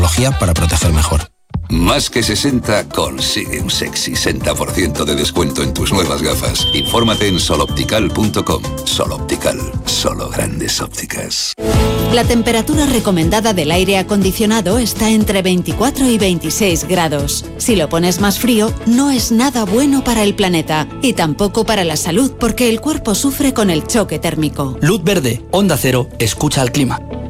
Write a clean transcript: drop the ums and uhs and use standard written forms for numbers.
para proteger mejor. Más que 60 consigue un sexy 60% de descuento en tus nuevas gafas. Infórmate en soloptical.com. Soloptical, solo grandes ópticas. La temperatura recomendada del aire acondicionado está entre 24 y 26 grados. Si lo pones más frío, no es nada bueno para el planeta y tampoco para la salud, porque el cuerpo sufre con el choque térmico. Luz verde, Onda Cero, escucha al clima.